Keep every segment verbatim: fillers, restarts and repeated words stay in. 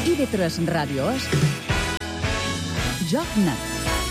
I V tres Ràdios, Joc Net.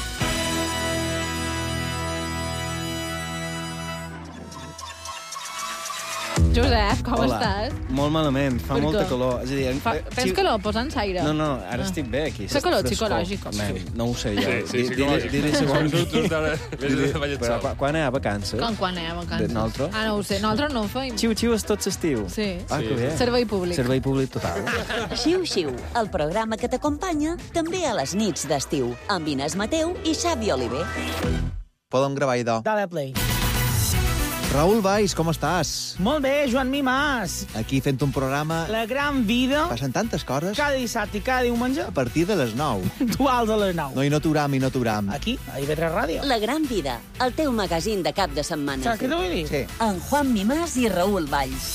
Josep, com Hola. estàs? Molt malament, fa Per molta què? calor. És a dir, Fa, eh, tens xi- calor? Posa'ns aire. No, no, ara Ah. estic bé aquí. Fa calor Frescor. psicològic. Man, no ho sé jo. Sí, sí, Di- psicològic. Diré segons... Just ara, vés a ballar Però sol. quan- quan hi ha vacances? Com quan hi ha vacances? De nosaltres? Ah, no ho sé. Nosaltres no ho feim. Xiu-xiu és tot l'estiu. Sí. Ah, que bé. Servei públic. Servei públic total. Xiu-xiu, el programa que t'acompanya també a les nits d'estiu, amb Inés Mateu i Xavi Oliver. Podem gravar, idò. Dale play. Raül Valls, com estàs? Molt bé, Joan Mimàs. Aquí fent un programa... La gran vida, Passen tantes coses cada dissabte i cada diumenge, a partir de les nou. puntuals a les nou. No, i no t'uram, i no t'uram. Aquí, a I V tres Ràdio. La gran vida, el teu magazín de cap de setmana. Saps què t'ho vull dir? Sí. Amb Juan Mimàs i Raül Valls.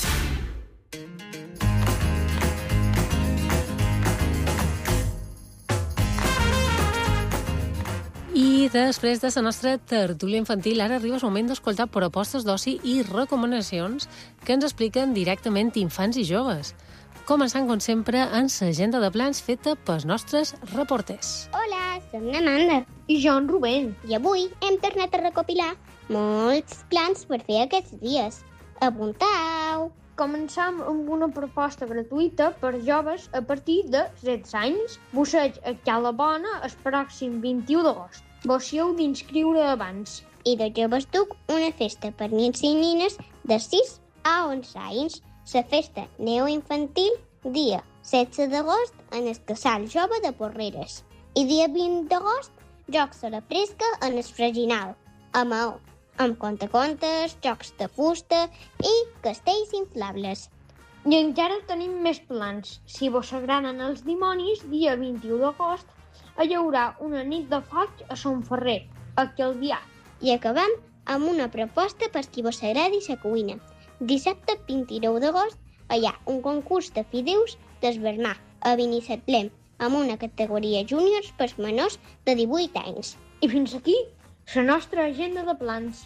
I després de la nostra tertúlia infantil, ara arriba el moment d'escoltar propostes d'oci i recomanacions que ens expliquen directament infants i joves. Començant, com sempre, en l'agenda de plans feta pels nostres reporters. Hola, som l'Amanda. I jo en Rubén. I avui hem tornat a recopilar molts plans per fer aquests dies. Apuntau! Començam amb una proposta gratuïta per joves a partir de setze anys. Busseig a Cala Bona el pròxim vint-i-u d'agost. Vos hi heu d'inscriure abans. I de joves duc una festa per nins i nines de sis a onze anys. La festa neoinfantil, dia setze d'agost, en el Casal Jove de Porreres. I dia vint d'agost, jocs a la fresca en el Freginal, a Maó, amb contacontes, jocs de fusta i castells inflables. I encara tenim més plans. Si vos agraden els dimonis, dia vint-i-u d'agost, hi haurà una nit de foc a Son Ferrer, a Calvià. I acabem amb una proposta per qui vos agradi la cuina. Dissabte vint-i-nou d'agost hi ha un concurs de fideus d'esvermar a Binissatlem amb una categoria júniors per menors de divuit anys. I fins aquí la nostra agenda de plans.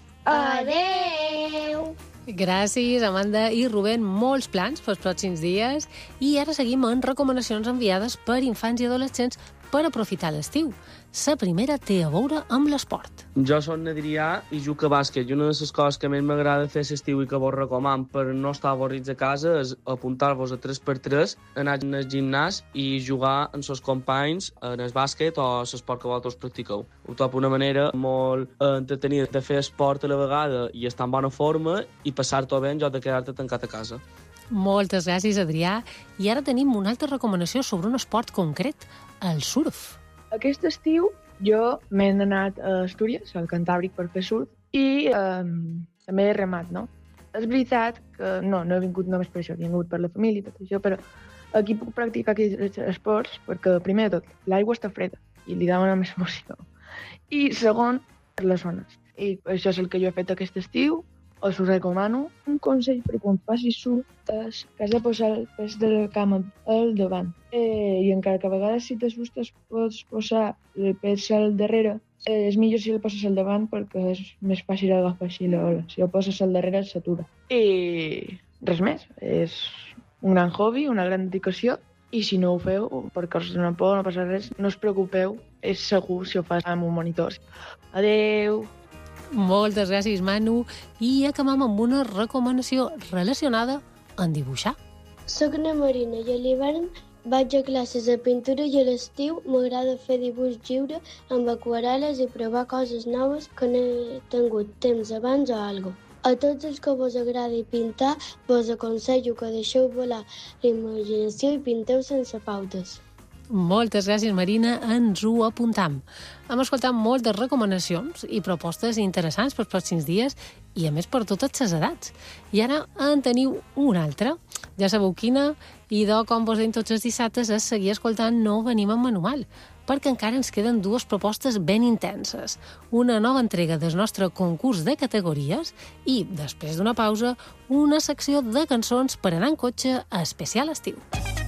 Adeu! Gràcies, Amanda i Rubén. Molts plans pels pròxims dies. I ara seguim amb recomanacions enviades per infants i adolescents per aprofitar l'estiu. La primera té a veure amb l'esport. Jo soc Adrià i jugo a bàsquet i una de les coses que més m'agrada fer a l'estiu i que vos recoman per no estar avorrits a casa és apuntar-vos a tres per tres, anar al gimnàs i jugar amb els companys en el bàsquet o l'esport que vosaltres practiqueu. Ho trobo una manera molt entretenida de fer esport a la vegada i estar en bona forma i passar-t'ho bé en lloc de quedar-te tancat a casa. Moltes gràcies, Adrià. I ara tenim una altra recomanació sobre un esport concret, el surf. Aquest estiu jo m'he anat a Astúries, al Cantàbric, per fer surf i eh, també he remat, no? És veritat que no, no he vingut només per això, he vingut per la família i tot això, però aquí puc practicar aquests esports perquè, primer de tot, l'aigua està freda i li dona més emoció. I segon, per les zones. I això és el que jo he fet aquest estiu, us ho recomano. Un consell per quan facis surf és que has de posar el pes de la cama al davant. Eh, I encara que a vegades si t'assustes pots posar el pes al darrere, eh, és millor si el poses al davant perquè és més fàcil agafar així l'ola. Si el poses al darrere s'atura. I res més. És un gran hobby, una gran dedicació. I si no ho feu, perquè us dona por, no passa res, no us preocupeu. És segur si ho fas amb un monitor. Adeu! Moltes gràcies, Manu. I acabem amb una recomanació relacionada amb dibuixar. Soc na Marina i a l'hivern vaig a classes de pintura i a l'estiu m'agrada fer dibuix lliure amb aquarel·les i provar coses noves que no he tingut temps abans o algo. A tots els que vos agradi pintar, vos aconsello que deixeu volar la imaginació i pinteu sense pautes. Moltes gràcies, Marina. Ens ho apuntam. Hem escoltat moltes recomanacions i propostes interessants pels pròxims dies i, a més, per totes les edats. I ara en teniu una altra. Ja sabeu quina, i de com vos deim tots els dissabtes és seguir escoltant No venim amb manual, perquè encara ens queden dues propostes ben intenses. Una nova entrega del nostre concurs de categories i, després d'una pausa, una secció de cançons per anar en cotxe a especial estiu.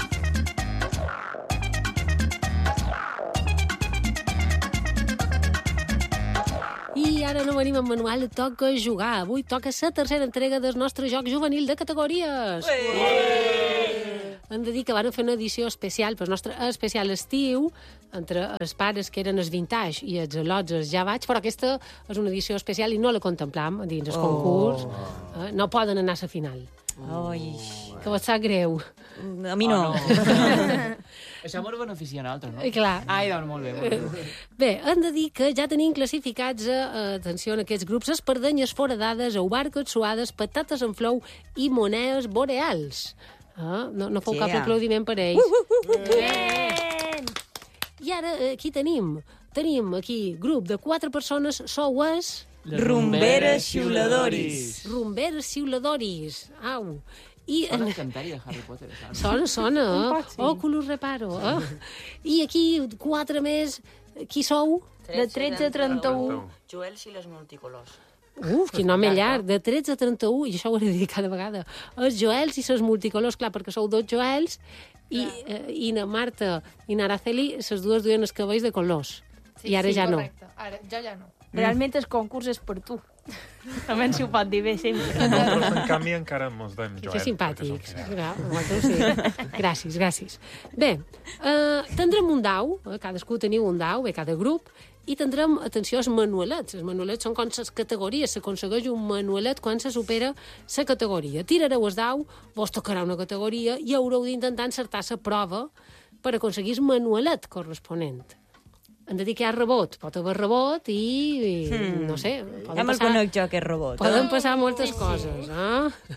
I ara No venim amb manual, toca jugar. Avui toca la tercera entrega del nostre joc juvenil de categories. Ué! hem de dir que van fer una edició especial, pel nostre especial estiu, entre els pares que eren els vintage i els al·lots els ja vaig, però aquesta és una edició especial i no la contemplam dins el Oh. concurs. Eh, no poden anar a la final. Ai. Que vos sap greu. A mi no. Oh, no. Això mos beneficia a nosaltres, no? Eh, clar. Ai, doncs molt bé. Molt bé. Bé, hem de dir que ja tenim classificats, eh, atenció, en aquests grups, espardenyes foradades, aubarques suades, patates en flou i monedes boreals. Ah, no, no fou Yeah. cap aplaudiment per ells. Uh, uh, uh, uh. Yeah. I ara, eh, aquí tenim? Tenim aquí grup de quatre persones, sou es... Les rumberes xiuladoris. Rumberes xiuladoris. Au. I Sona el cantari de Harry Potter. Saps? Sona, sona, Un eh? poc, sí. Oculus reparo, eh? I aquí, quatre més, qui sou? De tretze a trenta-u. Joels i les multicolors. Uf, quin nom llarg, de tretze a trenta-u, i això ho he de dir cada vegada. Els Joels i les multicolors, clar, perquè sou dos Joels, i, eh, i na Marta i na Araceli, les dues duien els cabells de colors. I ara sí, ja no. correcte. Ara, ja ja no. Realment el concurs és per tu. També ens ho pot dir bé sempre. Nosaltres, en canvi, encara mos dèiem Joel. Que simpàtics. Gra- vosaltres sí. Gràcies, gràcies. Bé, eh, tindrem un dau, eh, cadascú teniu un dau, bé, cada grup, i tindrem, atenció, els manualets. Els manualets són com les categories. S'aconsegueix un manualet quan se supera la categoria. Tirareu el dau, vos tocarà una categoria i haureu d'intentar encertar la prova per aconseguir el manualet corresponent. Hem de dir que hi ha rebot. Pot haver rebot i, i Hmm. no sé... Ja me'l conec jo, aquest robot. Poden passar moltes coses, eh?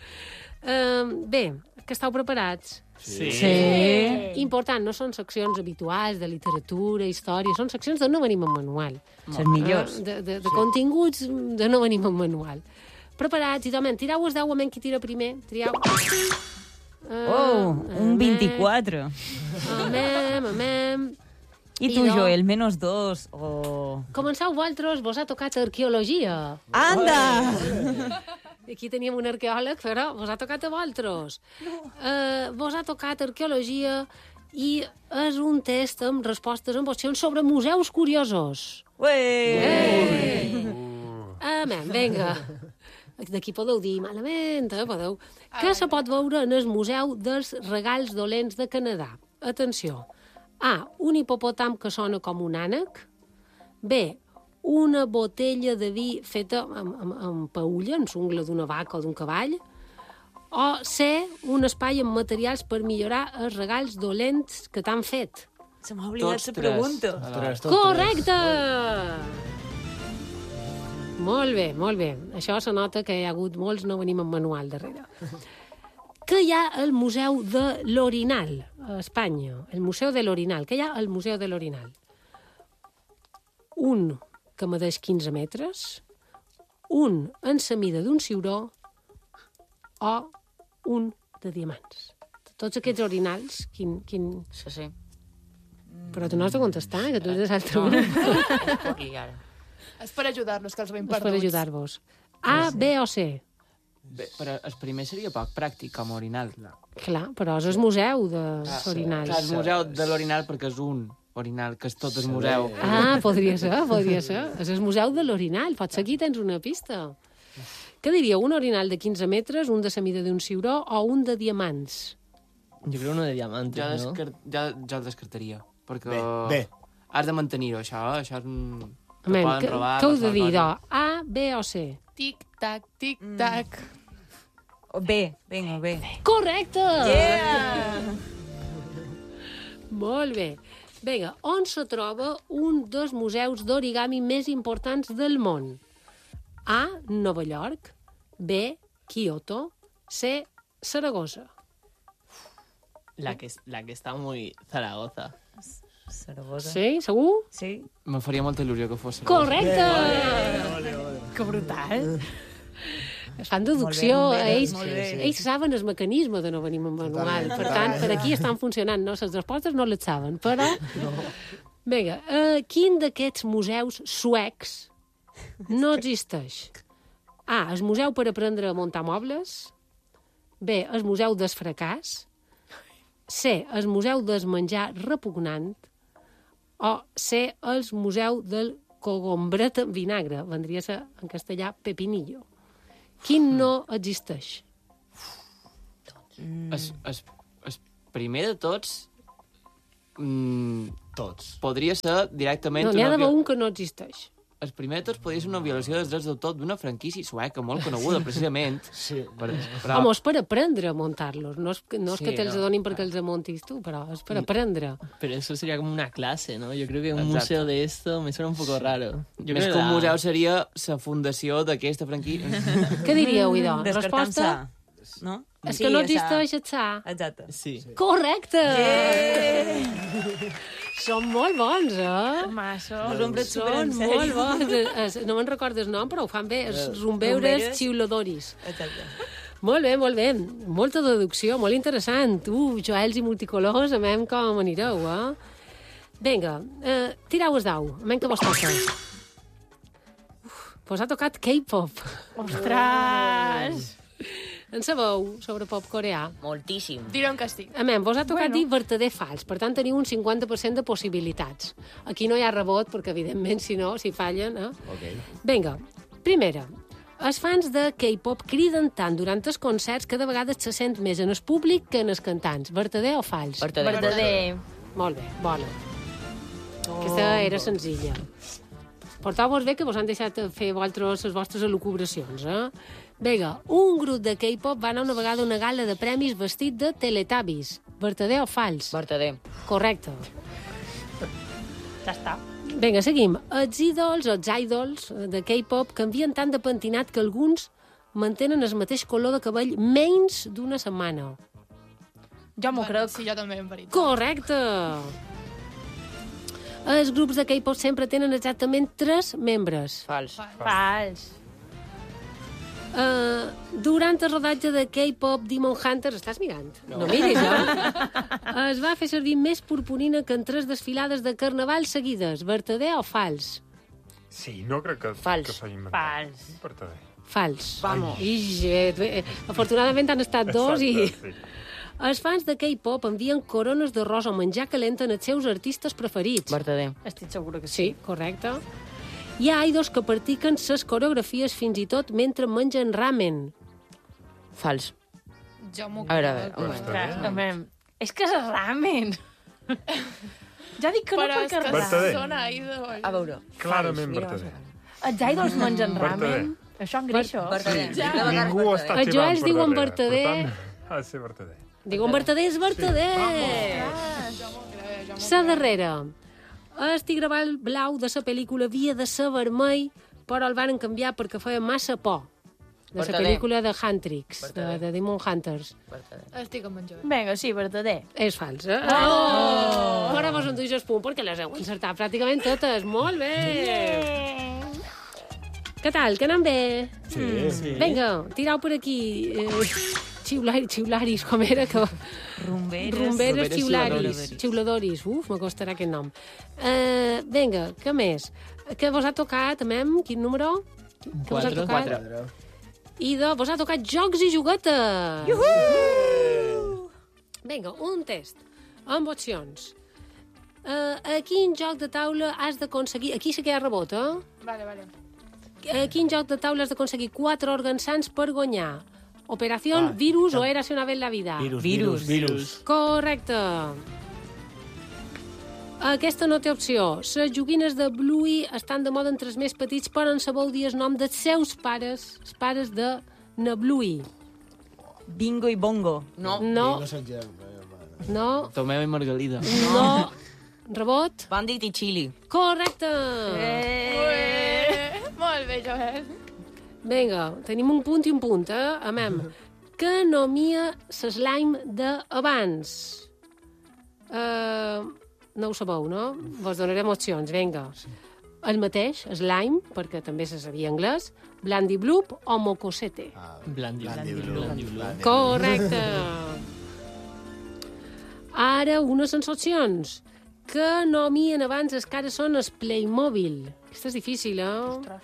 Uh, bé, que estàu preparats? Sí. Sí. Important, no són seccions habituals de literatura, història, són seccions de no venim en manual. Les millors. Eh, de, de, de sí. continguts de no venim en manual. Preparats, i tomen, tirau els deu, amén, qui tira primer. Triau. Uh, Oh, un vint-i-quatre. Amém, amém. I tu, Joel, menys dos, o... Començau vosaltres, vos ha tocat arqueologia. Anda! Aquí teníem un arqueòleg, però vos ha tocat a vosaltres. No. Uh, vos ha tocat arqueologia i és un test amb respostes amb opcions sobre museus curiosos. Ué! Amén, vinga. D'aquí podeu dir malament, eh? Podeu... Què se pot veure en el Museu dels Regals Dolents de Canadà? Atenció. A. Un hipopòtam que sona com un ànec. B. Una botella de vi feta amb, amb, amb paulla, amb l'ungla d'una vaca o d'un cavall. O C. Un espai amb materials per millorar els regals dolents que t'han fet. Se m'ha oblidat la pregunta. Tres, tot Correcte! Molt bé, molt bé. Això se nota que hi ha hagut molts no venim en manual darrere. Que hi ha al Museu de l'Orinal, a Espanya. El Museu de l'Orinal. Què hi ha al Museu de l'Orinal? Un que medeix quinze metres, un en la mida d'un ciuró o un de diamants. Tots aquests orinals, quin... quin... Sí, sí. Però tu no has de contestar, que tu eres l'altre grup. Aquí, ara. És per ajudar-nos, que els veiem És per perduts. ajudar-vos. A, B o C? Bé, però el primer seria poc pràctic, com a orinal. Clar, però és el museu de Clar, l'orinal. Clar, el museu de l'orinal perquè és un orinal, que és tot el museu. Ah, podria ser, podria ser. És el museu de l'orinal. Potser aquí tens una pista. Què diria? Un orinal de quinze metres, un de la mida d'un ciuró o un de diamants? Jo crec uno de diamantes, Jo, no? descar jo, jo el descartaria. Perquè Bé, bé. has de mantenir-ho, això. eh? Això és un... que Amén, poden què robar. què heu de qualsevol dir, cosa. do? A, B o C? Tic-tac, tic-tac. Bé, vinga, bé. Correcte! Yeah! Molt bé. Vinga, on se troba un dels museus d'origami més importants del món? A, Nova York. B, Kyoto. C, Saragossa. La que, la que está muy Zaragoza. Saragossa. Sí, segur? Sí. Me faria molta il·lusió que fos... Correcte! Que brutal. Es fan deducció, Molt bé, molt bé, ells, molt bé. ells saben el mecanisme de no venir en manual. Per tant, per aquí estan funcionant. No, les respostes no les saben, però... Vinga, uh, quin d'aquests museus suecs no existeix? A, el museu per aprendre a muntar mobles. B, el museu del fracàs. C, el museu del menjar repugnant. O C, el museu del cogombret en vinagre. Vendria a ser, en castellà, pepinillo. Quin no existeix? Es, es, es primer de tots... Mm, tots. Podria ser directament... No, n'hi ha una d'haver vi- un que no existeix. El primer de tots podria ser una violació dels drets d'autor d'una franquícia sueca molt coneguda, precisament. Sí. Per, Però... Home, és per aprendre a muntar-los. No és, que- no és Sí, que te'ls no. donin perquè els montis tu, però és per aprendre. Pero eso sería como una clase, ¿no? Yo creo que un Exacto. museo de esto me suena un poco raro. Yo Més creo que un la- museu seria la fundació d'aquesta franquícia. Què diríeu, Idò? Descartant-se. Resposta? No? És que no existeix el sa. Exacte. Sí. Correcte! Yeah! Són molt bons, eh? Masso. Us ho hem pres super Són en sèrio. molt bons. Es, no me'n recordo el nom, però ho fan bé. Els rumbeures Rumberes. xiulodoris. Exacte. Molt bé, molt bé. Molta deducció, molt interessant. Uh, joels i multicolors, a veure com anireu, eh? Vinga, eh, tirau el dau, a veure què vos toca. Uf, vos ha tocat K-pop. Ostres! En sabeu sobre pop coreà? Moltíssim. Direm que sí. A mi, vos ha tocat Bueno. dir vertader fals, per tant teniu un cinquanta per cent de possibilitats. Aquí no hi ha rebot, perquè evidentment, si no, si fallen... Eh? Ok. Vinga, primera. Els fans de K-pop criden tant durant els concerts que de vegades se sent més en el públic que en els cantants. Vertader o fals? Vertader. Verdader. Molt bé, bona. Aquesta era senzilla. Portau-vos bé que vos han deixat fer vosaltres, les vostres elucubracions, eh? Vinga, un grup de K-pop va anar una vegada a una gala de premis vestit de Teletubbies. Vertader o fals? Vertader. Correcte. Ja està. Vinga, seguim. Els ídols, els idols de K-pop canvien tant de pentinat que alguns mantenen el mateix color de cabell menys d'una setmana. Jo m'ho crec. Sí, jo també, en veritat. Correcte! Els grups de K-pop sempre tenen exactament tres membres. Fals. Fals. Uh, durant el rodatge de K-pop Demon Hunters... Estàs mirant? No, no miris, eh? Es va fer servir més purpurina que en tres desfilades de carnaval seguides. Vertader o fals? Sí, no crec que, Fals. que s'hagi inventat. Fals. Vertader. Fals. Vamos. Ix, eh, eh, afortunadament han estat dos i... Exacte, sí. Els fans de K-pop envien corones de rosa o menjar calent als seus artistes preferits. Vertader. Estic segura que Sí, correcte. Hi ha idols que practiquen ses coreografies fins i tot mentre mengen ramen. Fals. Jo m'ho A veure, a veure, un crec. moment. Ostres, també. És que és ramen. Ja dic que no Però és perquè que Vertader. sona ídol. A veure. Clarament Mira, vertader. Els idols mengen Vertader. ramen. Això engreixo. Vertader. Ja. Ningú està Els xivant Joels per diuen darrere. vertader. Per tant, ha de ser vertader. Diuen vertader és vertader. Jo m'ho crec, jo m'ho Sa crec. darrera. El tigre blau de la pel·lícula havia de ser vermell, però el van canviar perquè feia massa por. De la Vertader. pel·lícula de Huntrix, de, Vertader. de Demon Hunters. Vertader. Estic amb en Joel. Vinga, sí, verdader. És fals, eh? Oh! Però vos enduix el punt perquè les heu encertat pràcticament totes. Molt bé! Què tal? Que anem bé? Sí. Sí. Vinga, tirau per aquí. Eh, xiulari, xiularis, com era? Que... Rumberes. Rumberes Rumberes xiularis. xiuladoris. Xiuladoris. Uf, me costarà aquest nom. Uh, vinga, què més? Què vos ha tocat, Mem? Quin número? Què vos ha Quatre. tocat? Quatre. Idò, vos ha tocat jocs i juguetes. Iuhu! Vinga, un test amb opcions. Uh, a quin joc de taula has d'aconseguir... Aquí sí que hi ha rebot, eh? Vale, vale. A quin joc de taula has d'aconseguir quatre òrgans sants per guanyar? Operació, Ah, virus o érase una vez la vida? Virus, Virus. virus. virus. Correcte. Aquesta no té opció. Les joguines de Bluey estan de moda entre els més petits, però en sabeu dir el nom dels seus pares, els pares de na Bluey. Bingo i bongo. No. No, No sé què. no, Tomeu i Margalida. no. Rebot? Bandit i Chili. Correcte. Eh. Molt bé, Joel. Vinga, tenim un punt i un punt, eh? Amem. Que nomia l'slime d'abans? Uh, no ho sabeu, no? Vos donarem opcions, vinga. El mateix, slime, perquè també se sabia anglès, Blandy Bloop o Mocosete. Ah, Blandi, Blandi blandi, Blue. blandi, blue. Correcte. Ara, unes sensacions. Que nomien abans les cares són el Playmobil. Aquesta és difícil, eh?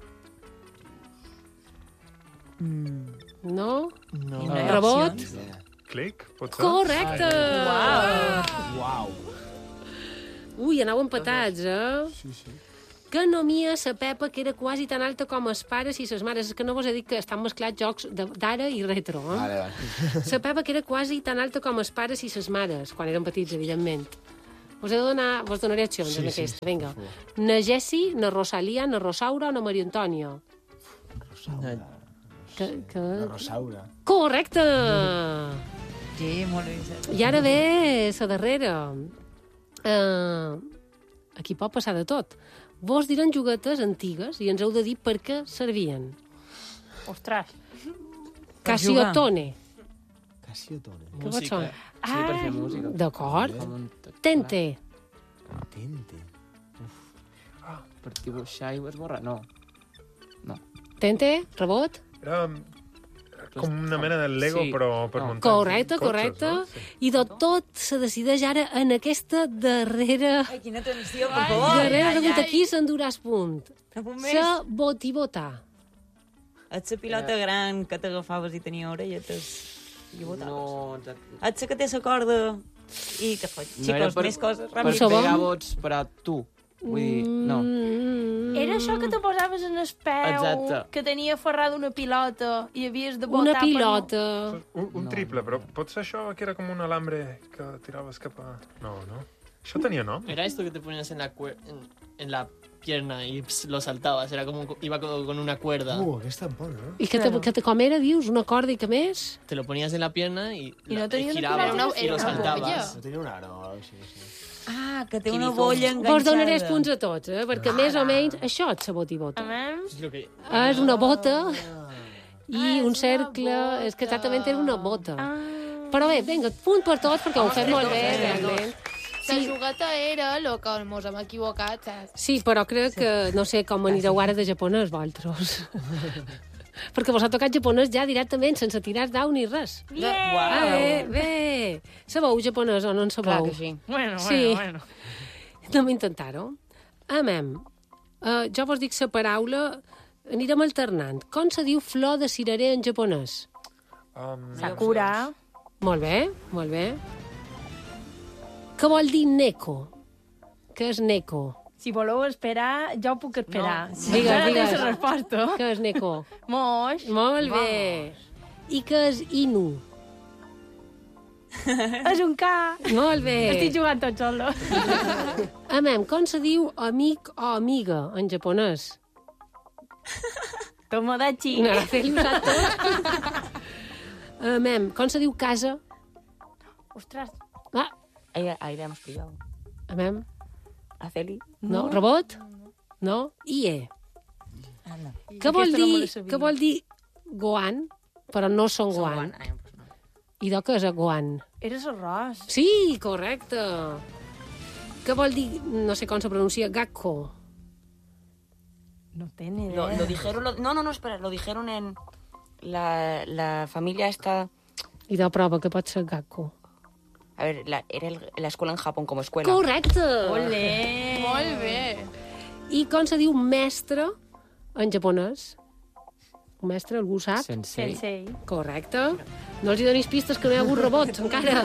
No? No. I no hi ha Rebot? opcions. Clic, pot ser? Correcte! Wow. Ui, anau empatats, eh? Sí, sí. que nomia la Pepa, que era quasi tan alta com els pares i les mares. És que no vos he dit que estan mesclats jocs de- d'ara i retro, eh? Vale, vale. La Pepa, que era quasi tan alta com els pares i les mares, quan eren petits, evidentment. Us he de donar, vos donaré accions Sí, en sí, aquesta, sí, vinga. per favor. Na Jessi, na Rosalia, na Rosaura o na Maria Antònia? Que, que... La Rosaura. Correcte! Sí, molt bé. I ara ve la darrera. Uh, aquí pot passar de tot. Vos diran juguetes antigues i ens heu de dir per què servien. Ostres. Cassiotone. Cassiotone. Què pot ser? Sí, per fer música. D'acord. Com un Tente. Tente. Ah, per dibuixar i esborrar, no. No. Tente, rebot. Era com una mena de Lego, Sí. però per muntar Correcte, cotxes, correcte. no? Sí. I de tot se decideix ara en aquesta darrera... Ai, quina tensió, per favor. Darrera pregunta. Qui s'enduràs punt? Un moment. Se boti-bota. Ets la pilota gran que t'agafaves i tenia orelletes i botaves. No, exacte. Ets la que té la corda i que fa xicos, més coses. Per ràpid. pegar vots per a tu. Vull dir, no. Era això que te posaves en el peu, Exacte. que tenia ferrada una pilota i havies de botar... Una per pilota. Un, un triple, però pot ser això que era com un alambre que tiraves cap a... No, no. Això tenia nom? Era esto que te ponías en la, cuer- en, en la pierna y ps, lo saltabas. Era como un- iba con, con una cuerda. Uh, aquesta és bona, eh? I que, te, que te, com era, dius? Una corda i que més? Te lo ponías en la pierna y, Y no la- tenía una girabas pilota, y era lo una saltabas. No tenia un aro o alguna cosa així. Ah, que té Quin una icon. bolla enganxada. Vos donaré els punts a tots, eh? Perquè més o menys això és la boti-bota. Es lo que... És una bota i un cercle... És que exactament era una bota. Però bé, vinga, punt per tots, perquè ho fem molt bé, realment. La jugueta era el que mos hem equivocat, saps? Sí, però crec que no sé com anireu ara de japonès, vosaltres. Perquè vos ha tocat japonès ja directament, sense tirar dau ni res. Yeah! Ah, bé, bé. Sabeu japonès o no en sabeu? Clar que sí. Bueno, Sí. bueno, bueno. Anem a intentar-ho. Amem. Uh, jo vos dic la paraula, anirem alternant. Com se diu flor de cirerer en japonès? Um, Sakura. Molt bé, molt bé. Què vol dir neko? Què és neko? Si voleu esperar, jo puc esperar. No. Si Digues, jo no digues. tinc la resposta. Què és neko? Moix. Molt bé. I què és inu? És un K. Molt bé. Estic jugant tot solo. Amem, com se diu amic o amiga en japonès? Tomodachi. No, Araceli ho sap tot. Amem, com se diu casa? Ostres. Ah, Ahí, ahí la hemos pillado. amem. Aceli. No, rebot? No? Ie. Ah, no. Què vol Aquesta no me dir, la sabia. què vol dir goan, però no són goan? I de què és el goan? Eres arròs. Sí, correcte. Què vol dir, no sé com se pronuncia, gakko? No té ni idea. Lo, lo dijeron, lo- no, no, no, espera, lo dijeron en la, la familia esta... I de prova, que pot ser gakko? A ver, la, era el- la escuela en Japón como escuela. Correcte! Olé! Molt bé. I com se diu mestre en japonès? Un mestre, algú sap? Sensei. Sensei. Correcte. No els hi donis pistes que no hi ha hagut rebots, encara.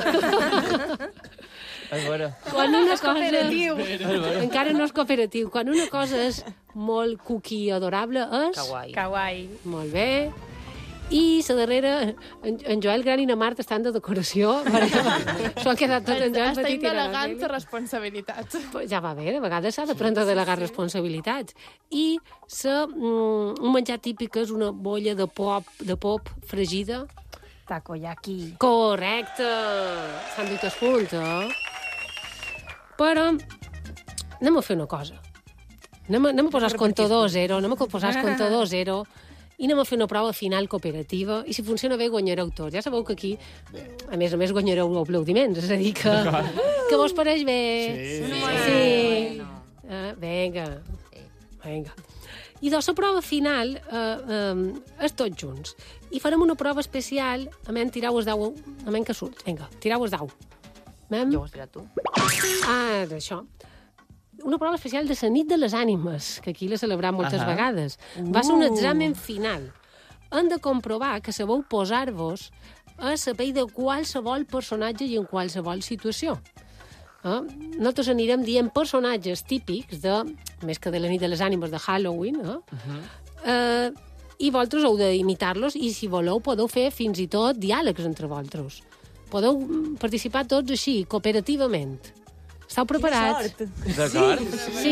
A veure. Quan una cosa... cooperatiu. Encara no és cooperatiu. Quan una cosa és molt cookie adorable és... Kawaii. Kawaii. Molt bé. I la darrera, en, en Joel Gran i na Marta estan de decoració. S'ho han quedat tot en Joel Estem Petit i la delegant Roseli. responsabilitats. Pues ja va bé, de vegades s'ha d'aprendre a delegar responsabilitats. I sa, mm, un menjar típic és una bolla de pop, de pop fregida. Takoyaki. Correcte! S'han dit els punts, eh? Però anem a fer una cosa. Anem a, anem a posar el comptador a zero, anem a posar el comptador a zero i anem a fer una prova final cooperativa i si funciona bé guanyareu tots. Ja sabeu que aquí, a més a més, guanyareu aplaudiments, és a dir, que, que vos pareix bé? Sí. Sí. Ah, vinga. Vinga. I de la prova final eh, eh, és tots junts. I farem una prova especial, a men tirau el dau, a men que surt. Vinga, tirau el dau. Mem? Jo ho has tirat tu. Ah, d'això. Una prova especial de la nit de les ànimes, que aquí la celebram moltes Ahà. vegades. Va ser un Uh. examen final. Hem de comprovar que sabeu posar-vos a la pell de qualsevol personatge i en qualsevol situació. Eh? Nosaltres anirem dient personatges típics, de, més que de la nit de les ànimes de Halloween, eh? Uh-huh. eh, i vosaltres heu d'imitar-los, i si voleu podeu fer fins i tot diàlegs entre vosaltres. Podeu participar tots així, cooperativament. Esteu preparats? D'acord. Sí.